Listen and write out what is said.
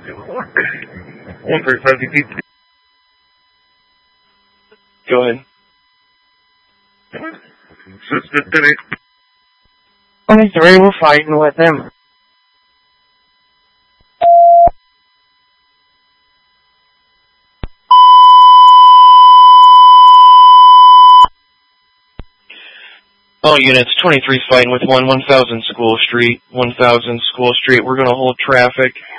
135 Go ahead. 23, we're fighting with him. All units, 23's fighting with 1000 School Street. 1000 School Street, we're going to hold traffic.